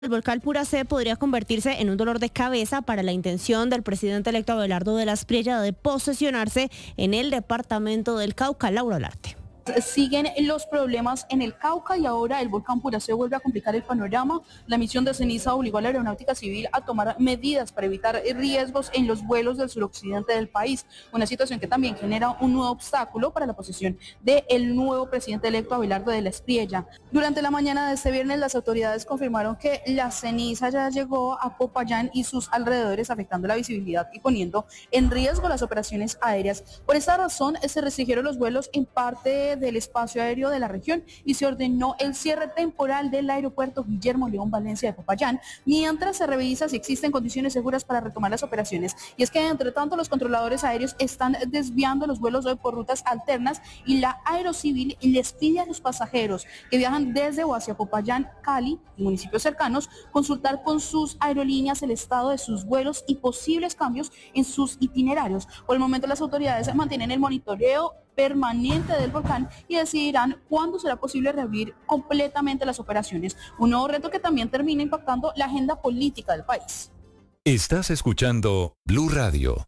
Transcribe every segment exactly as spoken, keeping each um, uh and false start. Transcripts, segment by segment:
El volcán Puracé podría convertirse en un dolor de cabeza para la intención del presidente electo Abelardo de la Espriella de posesionarse en el departamento del Cauca. Laura Olarte. Siguen los problemas en el Cauca y ahora el volcán Puracé vuelve a complicar el panorama. La emisión de ceniza obligó a la Aeronáutica Civil a tomar medidas para evitar riesgos en los vuelos del suroccidente del país, una situación que también genera un nuevo obstáculo para la posesión del nuevo presidente electo Abelardo de la Espriella. Durante la mañana de este viernes, las autoridades confirmaron que la ceniza ya llegó a Popayán y sus alrededores, afectando la visibilidad y poniendo en riesgo las operaciones aéreas. Por esta razón, se restringieron los vuelos en parte del espacio aéreo de la región y se ordenó el cierre temporal del aeropuerto Guillermo León Valencia de Popayán, mientras se revisa si existen condiciones seguras para retomar las operaciones. Y es que, entre tanto, los controladores aéreos están desviando los vuelos por rutas alternas y la Aerocivil les pide a los pasajeros que viajan desde o hacia Popayán, Cali y municipios cercanos consultar con sus aerolíneas el estado de sus vuelos y posibles cambios en sus itinerarios. Por el momento, las autoridades mantienen el monitoreo permanente del volcán y decidirán cuándo será posible reabrir completamente las operaciones. Un nuevo reto que también termina impactando la agenda política del país. Estás escuchando Blue Radio.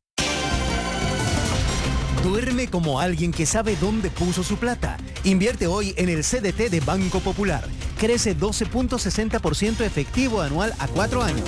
Duerme como alguien que sabe dónde puso su plata. Invierte hoy en el C D T de Banco Popular. Crece doce punto sesenta por ciento efectivo anual a cuatro años.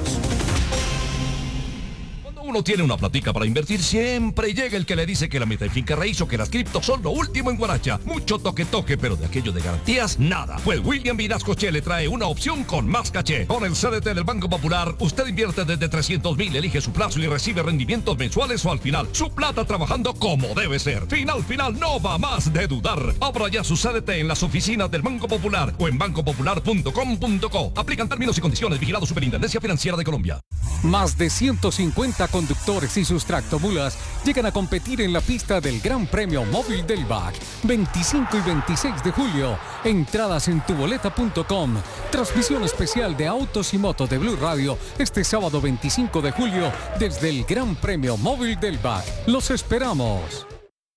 Uno tiene una platica para invertir, siempre llega el que le dice que la meta de finca raíz o que las cripto son lo último en Guaracha. Mucho toque toque, pero de aquello de garantías, nada. Pues William Vinascoche le trae una opción con más caché. Con el C D T del Banco Popular, usted invierte desde trescientos mil, elige su plazo y recibe rendimientos mensuales o al final. Su plata trabajando como debe ser. Final, final, no va más de dudar. Abra ya su C D T en las oficinas del Banco Popular o en banco popular punto com punto co. Aplican términos y condiciones. Vigilado Superintendencia Financiera de Colombia. Más de ciento cincuenta conductores y sus tractomulas llegan a competir en la pista del Gran Premio Móvil del B A C, veinticinco y veintiséis de julio. Entradas en tuboleta punto com. Transmisión especial de Autos y Motos de Blue Radio este sábado veinticinco de julio desde el Gran Premio Móvil del B A C. ¡Los esperamos!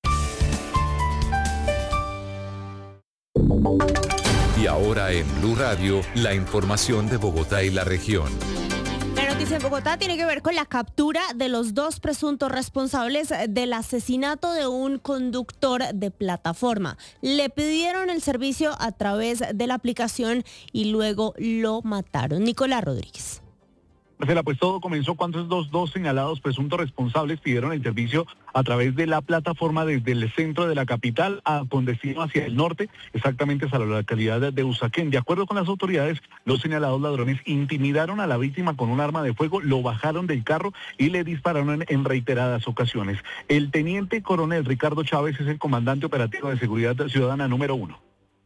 Y ahora en Blue Radio, la información de Bogotá y la región. La noticia en Bogotá tiene que ver con la captura de los dos presuntos responsables del asesinato de un conductor de plataforma. Le pidieron el servicio a través de la aplicación y luego lo mataron. Nicolás Rodríguez. Marcela, pues todo comenzó cuando estos dos señalados presuntos responsables pidieron el servicio a través de la plataforma desde el centro de la capital a, con destino hacia el norte, exactamente hacia la localidad de Usaquén. De acuerdo con las autoridades, los señalados ladrones intimidaron a la víctima con un arma de fuego, lo bajaron del carro y le dispararon en, en reiteradas ocasiones. El teniente coronel Ricardo Chávez es el comandante operativo de seguridad ciudadana número uno.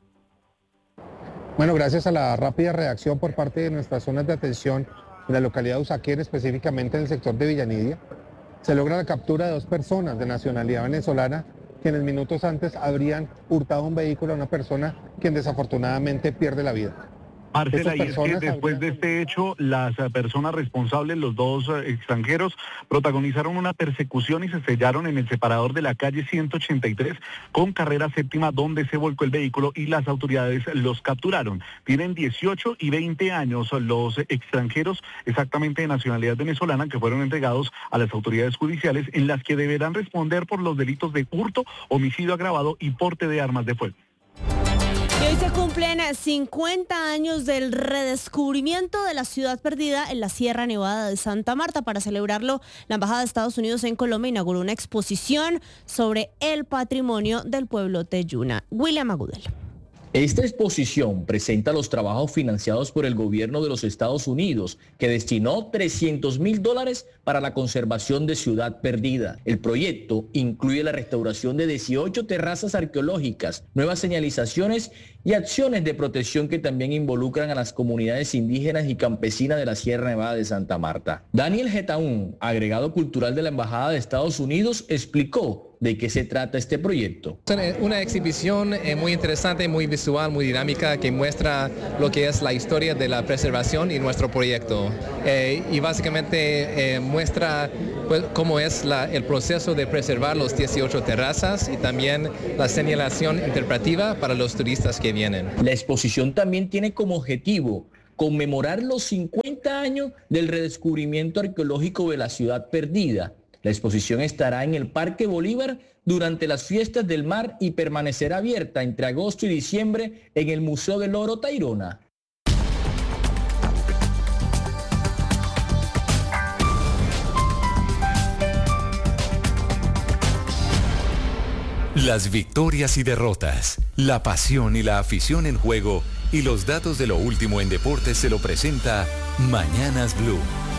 Bueno, gracias a la rápida reacción por parte de nuestras zonas de atención en la localidad de Usaquén, específicamente en el sector de Villanidia, se logra la captura de dos personas de nacionalidad venezolana quienes minutos antes habrían hurtado un vehículo a una persona quien desafortunadamente pierde la vida. Marcela, y es que después de este hecho, las personas responsables, los dos extranjeros, protagonizaron una persecución y se sellaron en el separador de la calle ciento ochenta y tres con carrera séptima, donde se volcó el vehículo y las autoridades los capturaron. Tienen dieciocho y veinte años los extranjeros, exactamente de nacionalidad venezolana, que fueron entregados a las autoridades judiciales, en las que deberán responder por los delitos de hurto, homicidio agravado y porte de armas de fuego. Y hoy se cumplen cincuenta años del redescubrimiento de la ciudad perdida en la Sierra Nevada de Santa Marta. Para celebrarlo, la Embajada de Estados Unidos en Colombia inauguró una exposición sobre el patrimonio del pueblo Teyuna. William Agudelo. Esta exposición presenta los trabajos financiados por el gobierno de los Estados Unidos, que destinó trescientos mil dólares para la conservación de Ciudad Perdida. El proyecto incluye la restauración de dieciocho terrazas arqueológicas, nuevas señalizaciones y acciones de protección que también involucran a las comunidades indígenas y campesinas de la Sierra Nevada de Santa Marta. Daniel Getaún, agregado cultural de la Embajada de Estados Unidos, explicó de qué se trata este proyecto. Una exhibición eh, muy interesante, muy visual, muy dinámica, que muestra lo que es la historia de la preservación y nuestro proyecto. Eh, y básicamente eh, muestra pues, cómo es la, el proceso de preservar los dieciocho terrazas y también la señalación interpretativa para los turistas que vienen. La exposición también tiene como objetivo conmemorar los cincuenta años del redescubrimiento arqueológico de la ciudad perdida. La exposición estará en el Parque Bolívar durante las fiestas del mar y permanecerá abierta entre agosto y diciembre en el Museo del Oro Tayrona. Las victorias y derrotas, la pasión y la afición en juego y los datos de lo último en deportes se lo presenta Mañanas Blue.